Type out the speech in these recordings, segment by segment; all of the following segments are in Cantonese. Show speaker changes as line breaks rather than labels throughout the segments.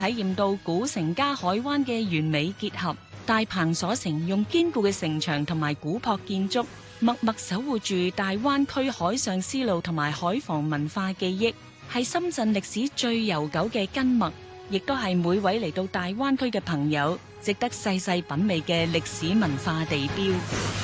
體驗到古城加海灣嘅完美結合。大鵬鎖城用堅固嘅城牆同埋古樸建築，默默守護住大灣區海上絲路同埋海防文化記憶，係深圳歷史最悠久嘅根脈，亦都係每位嚟到大灣區嘅朋友值得細細品味嘅歷史文化地標。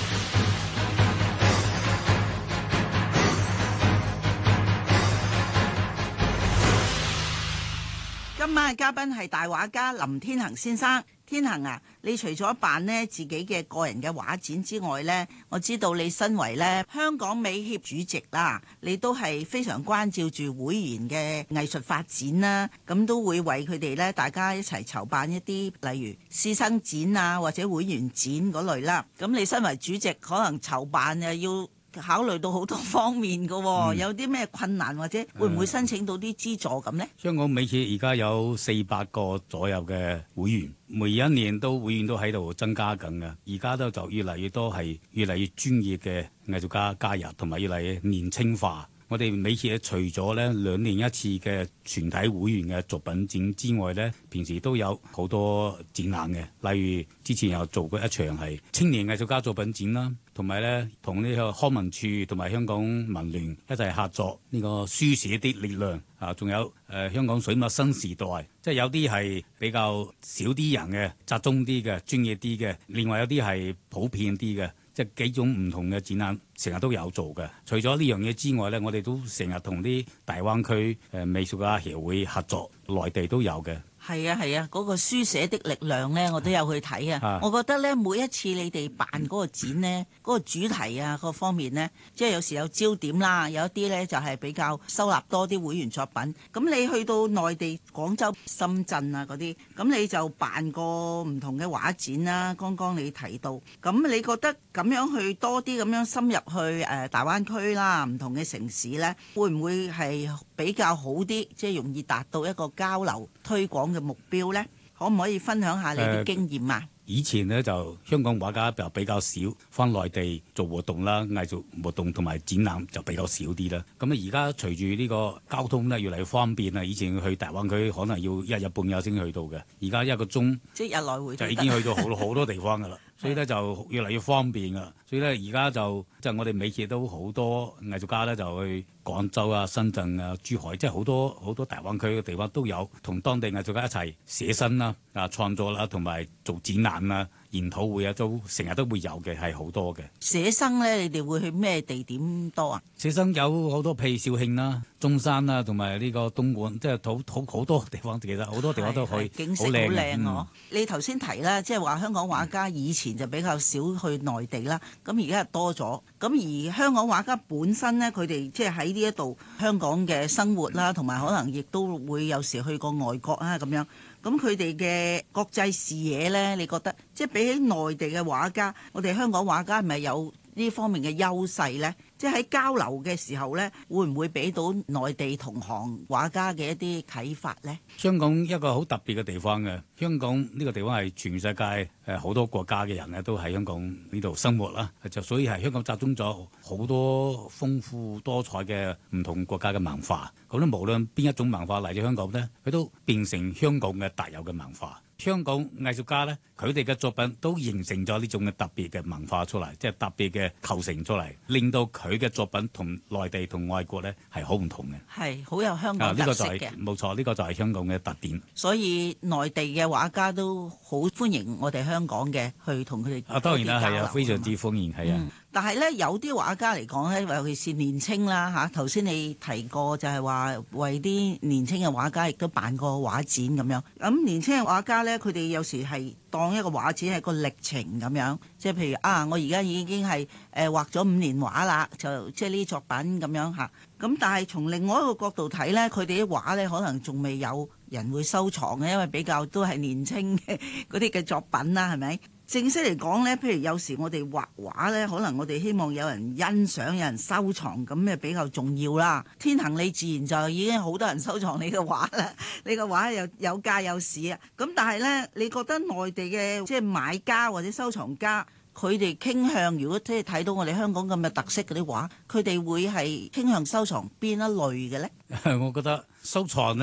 今晚嘅嘉賓係大畫家林天行先生。天行啊，你除咗辦呢自己嘅個人嘅畫展之外呢，我知道你身為呢香港美協主席啦，你都係非常關照住會員嘅藝術發展啦，咁都會為佢哋呢大家一齊籌辦一啲例如師生展啊或者會員展嗰類啦。咁你身為主席，可能籌辦又要考慮到好多方面㗎，有啲咩困難或者會唔會申請到啲資助咁呢？
香港美協而家有400個左右嘅會員，每一年會員都喺度增加緊嘅。而家都就越嚟越多係越嚟越專業嘅藝術家加入，同埋越嚟越年輕化。我哋美協除咗咧2年一次嘅全體會員嘅作品展之外咧，平時都有好多展覽嘅。例如之前有做過一場係青年藝術家作品展啦，同埋咧同呢個康文署同埋香港文聯一齊合作呢個書寫的力量啊，仲有香港水墨新時代，即係有啲係比較少啲人嘅，集中啲嘅，專業啲嘅，另外有啲係普遍啲嘅。即係幾種唔同嘅展覽，成日都有做嘅。除咗呢樣嘢之外呢，我哋都成日同啲大灣區美術家協會合作，內地都有嘅。
係啊係啊，嗰個書寫的力量呢，我都有去睇啊。我覺得呢，每一次你哋辦嗰個展呢，嗰個主題啊，各方面呢，即係有時有焦點啦，有一啲呢就係比較收納多啲會員作品。咁你去到內地、廣州、深圳啊嗰啲，咁你就辦過唔同嘅畫展啦。剛剛你提到，咁你覺得咁樣去多啲咁樣深入去大灣區啦，唔同嘅城市呢，會唔會係比較好啲？即係容易達到一個交流推廣嘅目標呢？可唔可以分享下你啲經驗啊？
以前呢，就香港畫家就比較少返內地做活動啦，藝術活動同埋展覽就比較少啲啦。咁啊，而家隨住呢個交通咧越嚟越方便啦，以前去大灣區可能要1日半日先去到嘅，而家1個鐘
即係日來回
就已經去到好多地方噶啦。所以咧就越嚟越方便噶，所以咧而家就我哋美協都好多藝術家咧就去廣州啊、深圳啊、珠海，即係好多大灣區嘅地方都有同當地藝術家一齊寫生啦、創作啦，同埋做展覽啊、研討會啊，都成日都會有嘅，係好多嘅。
寫生咧，你哋會去咩地點多啊？
寫生有好多，譬如肇慶啦、中山啦，同埋呢個東莞，即係好多地方，其實好多地方都可以，
景色好靚。你頭先提啦，即係話香港畫家以前就比較少去內地啦，咁而家多咗。咁而香港畫家本身呢，佢哋即係喺呢一度香港嘅生活啦，同埋可能亦都會有時去過外國啊咁樣。咁佢哋嘅國際視野呢，你覺得即係比起內地嘅畫家，我哋香港畫家係咪有呢方面嘅優勢呢？即係喺交流嘅時候呢，會唔會俾到內地同行畫家嘅一啲啟發呢？
香港一個好特別嘅地方嘅，香港呢個地方係全世界好多國家嘅人呢都喺香港呢度生活啦，就所以係香港集中咗好多豐富多彩嘅唔同國家嘅文化。咁咧，無論邊一種文化嚟咗香港呢，佢都變成香港嘅特有嘅文化。香港藝術家呢，佢哋嘅作品都形成咗呢種嘅特別嘅文化出嚟，即係特別嘅構成出嚟，令到佢嘅作品同內地同外國呢係好唔同嘅，係
好有香港特色嘅。
冇錯，呢個就係香港嘅特點。
所以內地嘅畫家都好歡迎我哋香港嘅去同佢哋
當然啦，係啊，非常之歡迎，係啊。
但係咧，有啲畫家嚟講咧，尤其是年青啦嚇，頭先你提過就係話為啲年青嘅畫家亦都辦過畫展咁樣。咁年青嘅畫家咧，佢哋有時係當一個畫展係個歷程咁樣，即係譬如我而家已經係畫咗5年畫啦，就即係呢啲作品咁樣嚇。咁但係從另外一個角度睇咧，佢哋啲畫咧可能仲未有人會收藏嘅，因為比較都係年青嘅嗰啲嘅作品啦，係咪？正式嚟講呢，譬如有時我哋畫畫呢，可能我哋希望有人欣賞、有人收藏，咁咪比較重要啦。天行你自然就已經好多人收藏你嘅畫啦，你個畫又有價有市啊。咁但係呢，你覺得內地嘅即係買家或者收藏家，佢哋傾向如果即係睇到我哋香港咁嘅特色嗰啲畫，佢哋會係傾向收藏邊一類嘅呢？
我覺得收藏呢，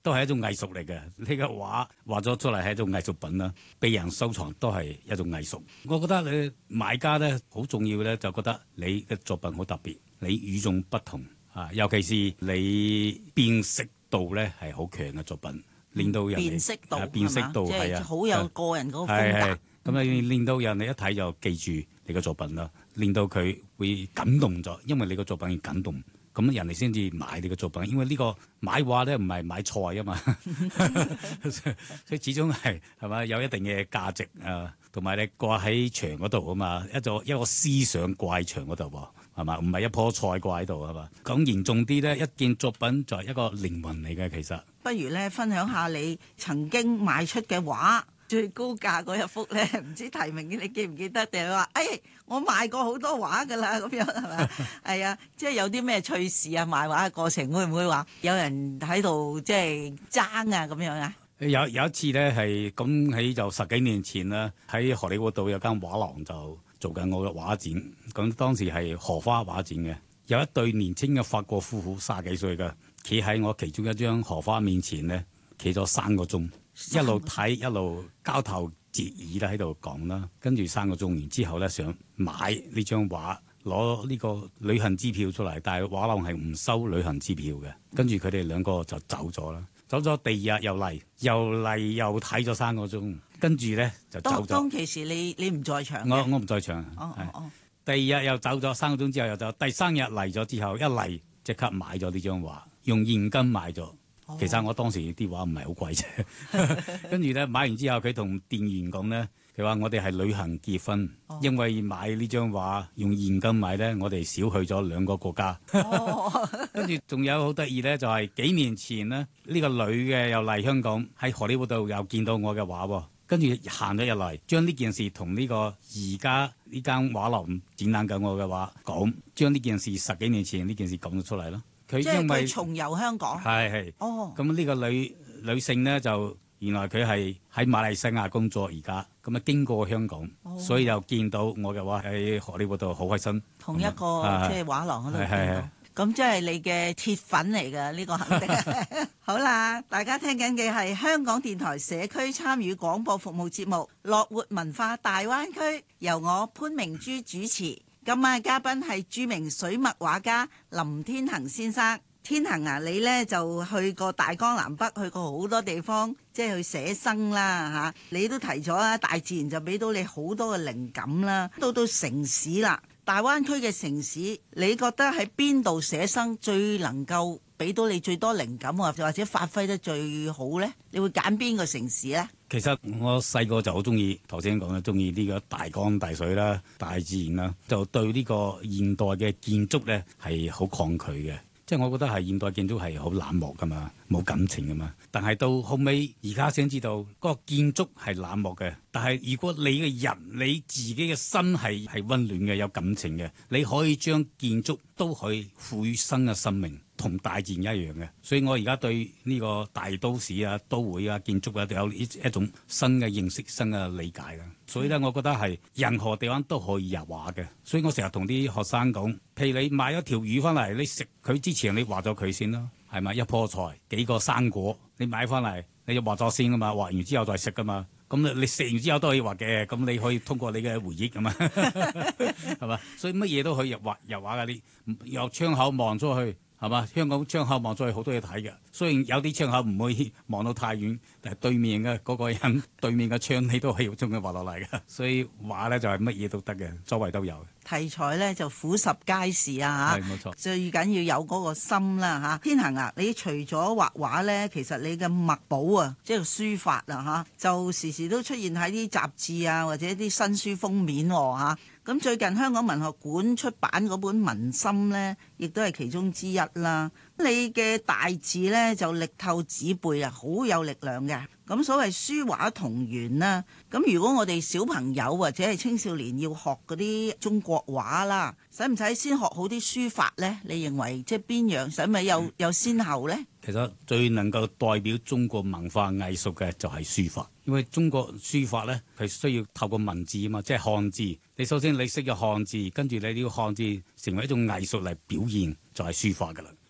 都係一種藝術嚟嘅。呢個畫畫咗出嚟係一種藝術品啦，被人收藏都係一種藝術。我覺得你買家咧好重要咧，就覺得你嘅作品好特別，你與眾不同啊，尤其是你辨識度咧係好強嘅作品，令到人
辨識度
係啊，
好有個人嗰個風格。
咁你令到人哋一睇就記住你個作品啦，令到佢會感動咗，因為你個作品要感動，咁人哋先至買你個作品。因為呢個買畫咧唔係買菜啊嘛，所以始終係嘛有一定嘅價值啊，同埋你掛喺牆嗰度啊嘛，一個思想掛喺牆嗰度喎，係嘛？唔係一棵菜掛喺度係嘛？講嚴重啲咧，一件作品就係一個靈魂嚟嘅，其實。
不如咧分享下你曾經賣出嘅畫。最高價嗰一幅咧，唔知提名你記唔記得？定係話，我賣過好多畫㗎啦，咁樣係咪？係啊，即係有啲咩趣事啊？賣畫嘅過程會唔會話有人喺度即係爭啊咁樣啊？
有一次咧係咁喺就10幾年前啦，喺荷里活道有間畫廊就做緊我嘅畫展，咁當時係荷花畫展嘅，有一對年輕嘅法國夫婦30幾歲嘅，企喺我其中一張荷花面前咧，企咗3個鐘。一路睇一路交頭接耳啦喺度講啦，跟住3個鐘完之後咧，想買呢張畫，攞呢個旅行支票出嚟，但係畫廊係唔收旅行支票嘅。跟住佢哋2個就走咗啦，走咗第二日又嚟又睇咗3個鐘，跟住咧就走咗。
當其時你唔在場？
我唔在場。第二日又走咗3個鐘之後又走，第3日嚟咗之後一嚟即刻買咗呢張畫，用現金買咗。其實我當時啲畫唔係好貴啫，跟住咧買完之後，佢同店員講咧，佢話我哋係旅行結婚，因為買呢張畫用現金買咧，我哋少去咗2個國家。跟住仲有好得意咧，就係幾年前呢，呢個女嘅又嚟香港喺荷里活道又見到我嘅畫喎，跟住行咗入嚟，將呢件事同呢個而家呢間畫廊展覽緊我嘅畫講，將呢件事10幾年前呢件事講咗出嚟咯。
即係佢重遊香港。
係。咁呢個女性呢，就原來佢係喺馬來西亞工作而家，咁啊經過香港，所以就見到我嘅畫喺荷里活道好開心。同一個
即係畫廊嗰度見到。咁即係你嘅鐵粉嚟㗎，呢個肯定。好啦，大家聽緊嘅係香港電台社區參與廣播服務節目《樂活文化大灣區》，由我潘明珠主持。今晚嘅嘉賓係著名水墨畫家林天行先生。天行啊，你呢就去過大江南北，去過好多地方，即係去寫生啦嚇。你都提咗啦，大自然就俾到你好多嘅靈感啦。到城市啦，大灣區嘅城市，你覺得喺邊度寫生最能夠俾到你最多靈感，或者發揮得最好呢？你會揀邊個城市呢？
其實我細個就好中意，頭先講嘅中意呢個大江大水啦、大自然啦，就對呢個現代嘅建築呢係好抗拒嘅。即係我覺得係現代建築係好冷漠噶嘛，冇感情噶嘛。但係到後尾而家先知道，嗰個建築係冷漠嘅。但係如果你嘅人你自己嘅心係溫暖嘅、有感情嘅，你可以將建築都可以賦予新嘅生命。同大自然一樣嘅，所以我而家對呢個大都市啊、都會啊、建築啊，有一種新嘅認識、新嘅理解嘅。所以咧，我覺得係任何地方都可以入畫嘅。所以我成日同啲學生講，譬如你買咗條魚翻嚟，你食佢之前你畫咗佢先咯，係咪？一棵菜、幾個生果，你買翻嚟你就畫咗先噶嘛，畫完之後再食噶嘛。咁你食完之後都可以畫嘅，咁你可以通過你嘅回憶噶嘛，係嘛？所以乜嘢都可以入畫㗎，你由窗口望出去。係嘛？香港窗口望出去好多嘢睇嘅，雖然有啲窗口唔會望到太遠，但係對面嘅嗰個人對面嘅窗你都係要將佢畫落嚟嘅。所以畫咧就係乜嘢都得嘅，周圍都有。題材咧就俯拾皆是啊嚇，係冇錯。最緊要有嗰個心啦嚇。天行啊，你除咗畫畫咧，其實你嘅墨寶啊，即係書法啊嚇，就時時都出現喺啲雜誌啊或者啲新書封面喎嚇。咁最近香港文學館出版嗰本《文心》呢，亦都係其中之一啦。你嘅大字呢，就力透紙背啊，好有力量嘅。咁所謂書畫同源啦。咁如果我哋小朋友或者係青少年要學嗰啲中國畫啦，使唔使先學好啲書法呢？你認為即係邊樣？使唔使有先後呢？其實最能夠代表中國文化藝術嘅就係書法，因為中國書法呢，係需要透過文字啊嘛，即係漢字。你首先你識嘅漢字，跟住你呢個漢字成為一種藝術嚟表現，就係書法噶啦。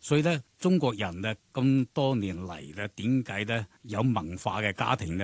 所以咧，中國人咧咁多年嚟咧，點解咧有文化嘅家庭咧？